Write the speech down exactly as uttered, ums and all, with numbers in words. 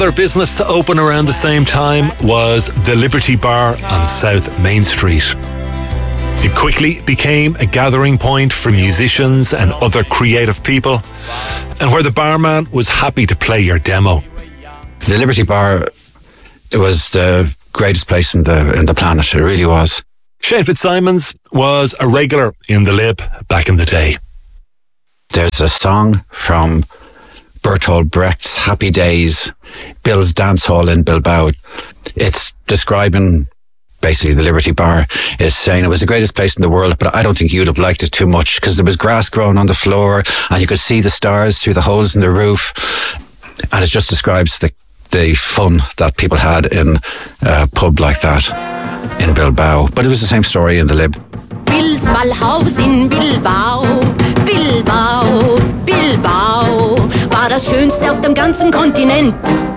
Another business to open around the same time was the Liberty Bar on South Main Street. It quickly became a gathering point for musicians and other creative people, and where the barman was happy to play your demo. The Liberty Bar, it was the greatest place in the in the planet. It really was. Shane Fitzsimons was a regular in the Lib back in the day. There's a song from Bertolt Brecht's Happy Days, Bill's Dance Hall in Bilbao. It's describing basically the Liberty Bar. It's saying it was the greatest place in the world, but I don't think you'd have liked it too much because there was grass growing on the floor and you could see the stars through the holes in the roof. And it just describes the, the fun that people had in a pub like that in Bilbao. But it was the same story in the Lib. Bill's Ballhaus in Bilbao, Bilbao, Bilbao war das Schönste auf dem ganzen Kontinent.